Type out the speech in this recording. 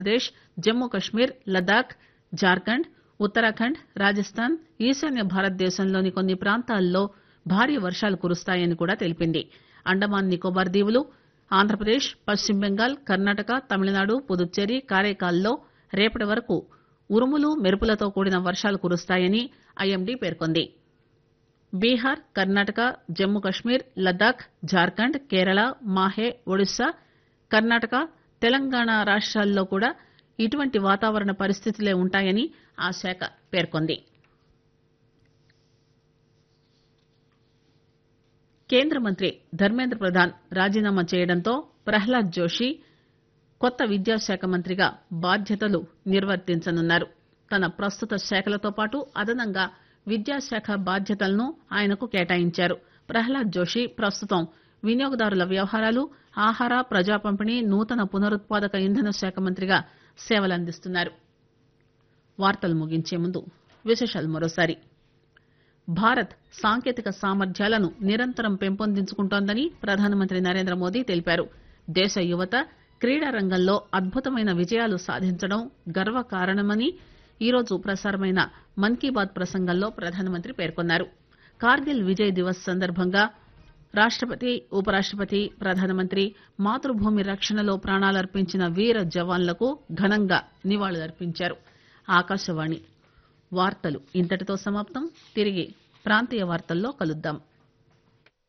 ప్రదేశ్ జమ్మూ కశ్మీర్ లద్దాఖ్ జార్ఖండ్ ఉత్తరాఖండ్ రాజస్థాన్ ఈశాన్య భారతదేశంలోని కొన్ని ప్రాంతాల్లో భారీ వర్షాలు కురుస్తాయని కూడా తెలిపింది. అండమాన్ నికోబార్ దీవులు ఆంధ్రప్రదేశ్ పశ్చిమ బెంగాల్ కర్ణాటక తమిళనాడు పుదుచ్చేరి కారైకాల్లో రేపటి వరకు ఉరుములు మెరుపులతో కూడిన వర్షాలు కురుస్తాయని ఐఎండీ పేర్కొంది. బీహార్ కర్ణాటక జమ్మూ కశ్మీర్ లద్దాఖ్ జార్ఖండ్ కేరళ మాహే ఒడిశా కర్ణాటక తెలంగాణ రాష్ట్రాల్లో కూడా ఇటువంటి వాతావరణ పరిస్థితులే ఉంటాయని ఆ శాఖ పేర్కొంది. కేంద్ర మంత్రి ధర్మేంద్ర ప్రధాన్ రాజీనామా చేయడంతో ప్రహ్లాద్ జోషి కొత్త విద్యాశాఖ మంత్రిగా బాధ్యతలు నిర్వర్తించనున్నారు. తన ప్రస్తుత శాఖలతో పాటు అదనంగా విద్యాశాఖ బాధ్యతలను ఆయనకు కేటాయించారు. ప్రహ్లాద్ జోషి ప్రస్తుతం వినియోగదారుల వ్యవహారాలు ఆహార ప్రజా పంపిణీ నూతన పునరుత్పాదక ఇంధన శాఖ మంత్రిగా సేవలందిస్తున్నారు. వార్తలు ముగించే ముందు విశేషాలు మరోసారి. భారత్ సాంకేతిక సామర్థ్యాలను నిరంతరం పెంపొందించుకుంటోందని ప్రధానమంత్రి నరేంద్ర మోదీ తెలిపారు. దేశ యువత క్రీడా రంగంలో అద్భుతమైన విజయాలు సాధించడం గర్వకారణమని ఈరోజు ప్రసారమైన మన్ కీ బాత్ ప్రసంగంలో ప్రధానమంత్రి పేర్కొన్నారు. కార్గిల్ విజయ్ దివస్ సందర్భంగా రాష్టపతి ఉపరాష్టపతి ప్రధానమంత్రి మాతృభూమి రక్షణలో ప్రాణాలర్పించిన వీర జవాన్లకు ఘనంగా నివాళులర్పించారు. ఆకాశవాణి వార్తలు ఇంతటితో సమాప్తం. తిరిగి ప్రాంతీయ వార్తల్లో కలుద్దాం.